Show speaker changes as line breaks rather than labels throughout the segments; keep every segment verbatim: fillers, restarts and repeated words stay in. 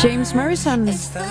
James Morrison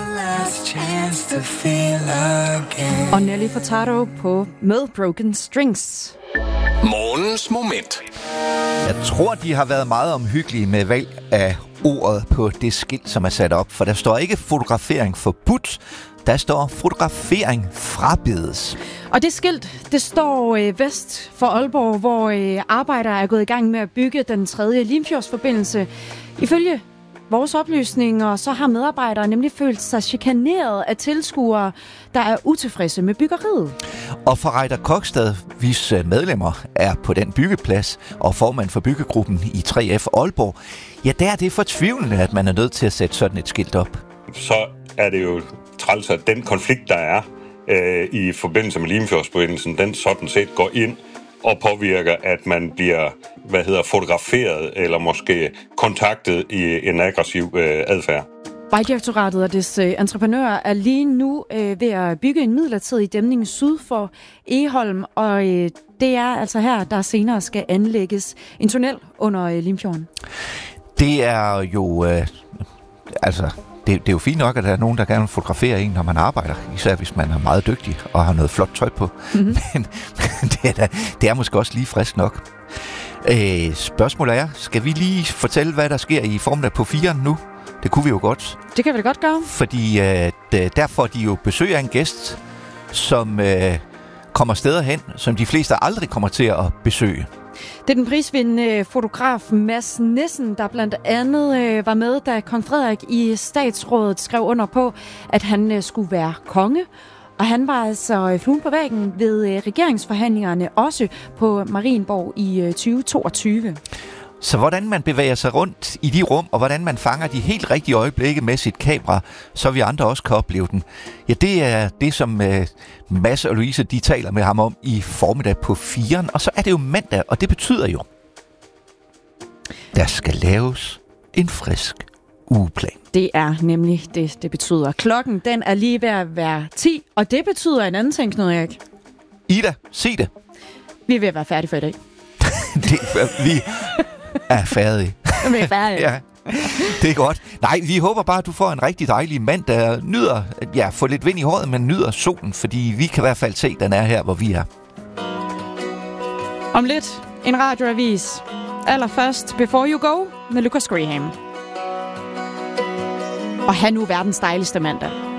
og Nelly Furtado på med Broken Strings.
Morgens moment.
Jeg tror, de har været meget omhyggelige med valg af ordet på det skilt, som er sat op. For der står ikke fotografering forbudt, der står fotografering frabedes.
Og det skilt, det står øh, vest for Aalborg, hvor øh, arbejdere er gået i gang med at bygge den tredje Limfjordsforbindelse. Ifølge vores oplysninger, så har medarbejdere nemlig følt sig chikaneret af tilskuere, der er utilfredse med byggeriet.
Og for Reiter Kokstad, hvis medlemmer er på den byggeplads og formand for byggegruppen i tre F Aalborg, ja, der er det fortvivlende, at man er nødt til at sætte sådan et skilt op.
Så er det jo træls, at den konflikt, der er øh, i forbindelse med Limfjordsforbindelsen, den sådan set går ind og påvirker, at man bliver, hvad hedder, fotograferet eller måske kontaktet i en aggressiv øh, adfærd.
Vejdirektoratet og dets øh, entreprenører er lige nu øh, ved at bygge en midlertidig dæmning syd for Egholm, og øh, det er altså her, der senere skal anlægges en tunnel under øh, Limfjorden. Det
er jo øh, altså det, det er jo fint nok, at der er nogen, der gerne vil fotografere en, når man arbejder, især hvis man er meget dygtig og har noget flot tøj på. Mm-hmm. Men, men det, er da, det er måske også lige frisk nok. Øh, spørgsmålet er, skal vi lige fortælle, hvad der sker i formiddag på firen nu? Det kunne vi jo godt.
Det kan vi da godt gøre.
Fordi øh, der får de jo besøg af en gæst, som øh, kommer steder hen, som de fleste aldrig kommer til at besøge.
Det er den prisvindende fotograf Mads Nissen, der blandt andet øh, var med, da kong Frederik i statsrådet skrev under på, at han øh, skulle være konge. Og han var altså fluen på væggen ved øh, regeringsforhandlingerne, også på Marienborg i øh, tyve toogtyve.
Så hvordan man bevæger sig rundt i de rum, og hvordan man fanger de helt rigtige øjeblikke med sit kamera, så vi andre også kan opleve den. Ja, det er det, som uh, Mads og Louise, de taler med ham om i formiddag på firen. Og så er det jo mandag, og det betyder jo, der skal laves en frisk ugeplan.
Det er nemlig det, det betyder. Klokken, den er lige ved at være ti, og det betyder en anden ting, Knud Erik.
Ida, sig det.
Vi er ved at være færdige for i dag.
det, vi er færdige.
Vi er færdige.
Ja, det er godt. Nej, vi håber bare, at du får en rigtig dejlig mandag. Nyder, ja, få lidt vind i håret, men nyder solen, fordi vi kan i hvert fald se, at den er her, hvor vi er.
Om lidt en radioavis. Allerførst Before You Go med Lucas Graham. Og han nu verdens dejligste mandag.